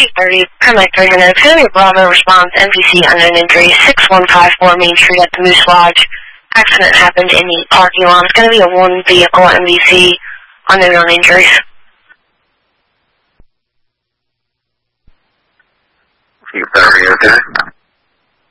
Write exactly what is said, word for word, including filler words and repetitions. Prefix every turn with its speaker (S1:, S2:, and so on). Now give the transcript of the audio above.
S1: eight thirty, Paramedic three hundred, Family Bravo response, N P C unknown injury, six one five four Main Street at the Moose Lodge. Accident happened in the parking lot. It's going to be a one vehicle M V C, unknown injuries.
S2: eight thirty, okay?